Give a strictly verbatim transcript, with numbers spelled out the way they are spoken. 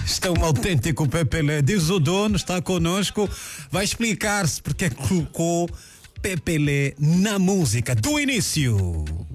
Está um autêntico Pepe Lé. Diz o dono, está conosco, vai explicar-se porque é que colocou Pepe Lé na música do início.